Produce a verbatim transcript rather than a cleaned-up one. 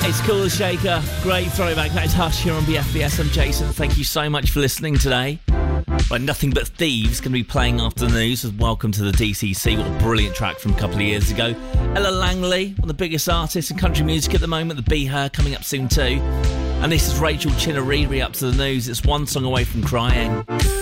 It's Cool Shaker. Great throwback. That is Hush here on B F B S. I'm Jason. Thank you so much for listening today. Right, Nothing But Thieves going to be playing after the news with Welcome to the D C C. What a brilliant track from a couple of years ago. Ella Langley, one of the biggest artists in country music at the moment. The Be Her coming up soon too. And this is Rachel Chinariri up to the news. It's one song away from crying.